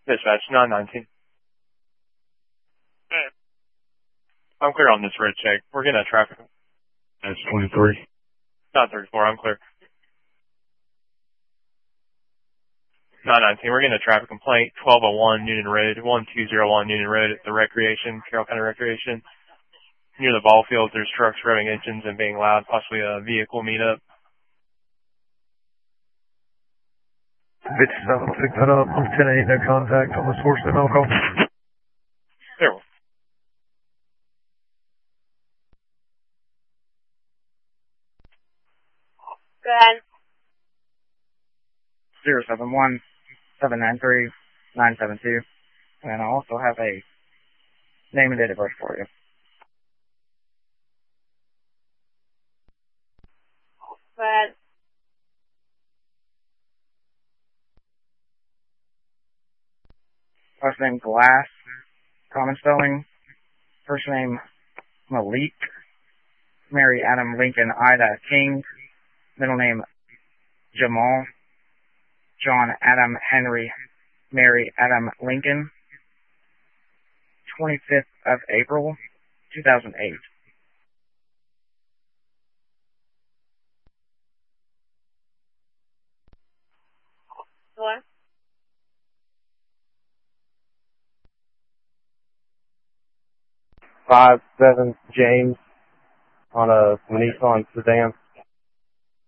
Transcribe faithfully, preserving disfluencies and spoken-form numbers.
Dispatch, nine nineteen. Hey. I'm clear on this red check. We're getting a traffic. That's twenty-three. nine thirty-four, I'm clear. nine nineteen, we're getting a traffic complaint, twelve oh one Newnan Road, one two zero one Newnan Road at the Recreation, Carroll County Recreation. Near the ball field, there's trucks revving engines and being loud, possibly a vehicle meetup. fifty-seven, I'll pick that up. On ten eight, no contact on the source of alcohol. There. Go ahead. zero seven one, seven nine three, nine seven two. And I also have a name and date of birth for you. Go ahead. Last name Glass, common spelling. First name Malik, Mary Adam Lincoln Ida King. Middle name Jamal, John Adam Henry Mary Adam Lincoln. twenty-fifth of April, two thousand eight. What? Five seven James on a Nissan sedan.